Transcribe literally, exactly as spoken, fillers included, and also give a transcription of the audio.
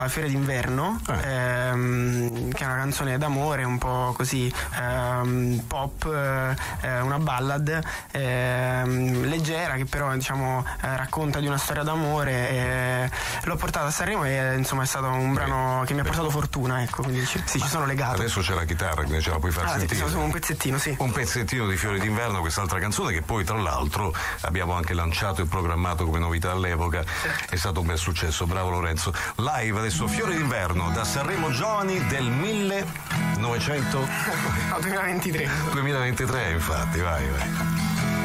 Fiore d'inverno, eh. ehm, che è una canzone d'amore un po' così ehm, pop, eh, una ballad ehm, leggera, che però diciamo eh, racconta di una storia d'amore, e l'ho portata a Sanremo e insomma è stato un brano che mi ha portato fortuna, ecco, quindi ci, sì, ci sono legato. Adesso c'è la chitarra, quindi ce la puoi far ah, sentire. Sì, un pezzettino, sì. Un pezzettino di Fiori d'inverno, quest'altra canzone che poi tra l'altro abbiamo anche lanciato e programmato come novità all'epoca, è stato un bel successo, bravo Lorenzo. Live adesso Fiori d'inverno da Sanremo Giovani del millenovecento no, duemilaventitré duemilaventitré, infatti, vai vai.